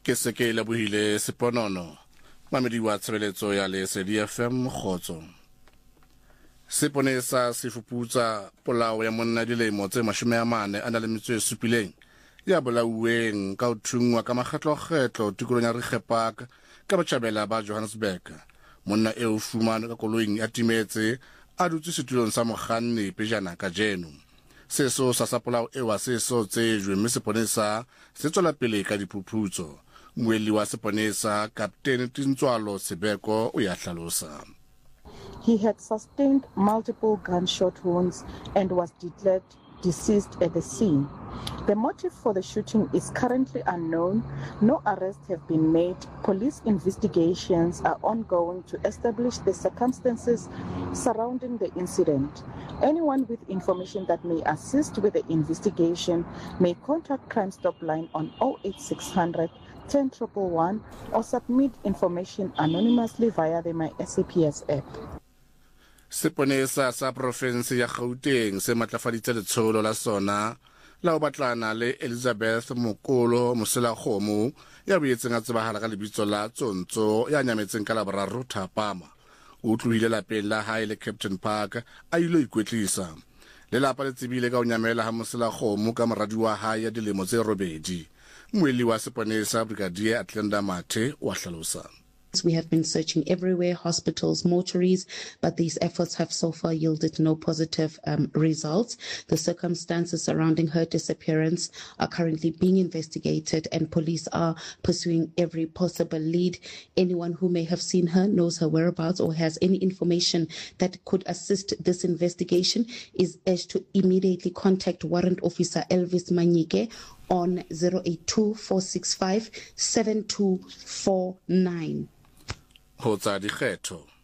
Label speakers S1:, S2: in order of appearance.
S1: ke se ke lebohile Seponono mamedi wa tshebeletso ya Lesedi FM Khotso. Seponesa se fuputsa polao ya monna dilemo tse 47 ya bolauweng ka uthungwa ka makgetlo tikolong ya Rigepark ka batjhabela ba Johannesburg. Monna eo fumana ka koloing ya timetse a dutse setulong sa mokganni pejana ka jeno. Seso sa polao ewa seso tsejwe mme seponesa se tswela pele ka diphuputso. Moeli wa seponesa Captain Tintswalo Sebeko o ya hlalosa.
S2: He had sustained multiple gunshot wounds and was declared deceased at the scene. The motive for the shooting is currently unknown. No arrests have been made. Police investigations are ongoing to establish the circumstances surrounding the incident. Anyone with information that may assist with the investigation may contact Crime Stop line on 08600 10111 or submit information anonymously via the My SAPS app.
S1: Seponesa sa province ya Gauteng se matlafaditse letsholo la sona la ho batlana le Elizabeth Mokolo Moselakgomo ya boetseng a tsebahala ka lebitso la Tsontso ya nyametseng ka Laboraro Thapama. O tlohile lapeng la hae le Captain Park a ilo ikwetlisa. Lelapa le tsebile ka ho nyamela ha Moselakgomo ka moradi wa hae ya dilemo tse 8. Moeli wa seponesa Brigadier Atlenda Mathe wa hlalosa.
S3: We have been searching everywhere, hospitals, mortuaries, but these efforts have so far yielded no positive results. The circumstances surrounding her disappearance are currently being investigated and police are pursuing every possible lead. Anyone who may have seen her, knows her whereabouts or has any information that could assist this investigation is urged to immediately contact Warrant Officer Elvis Manyike on 082 465 7249.
S1: Ho tsa dikgetho.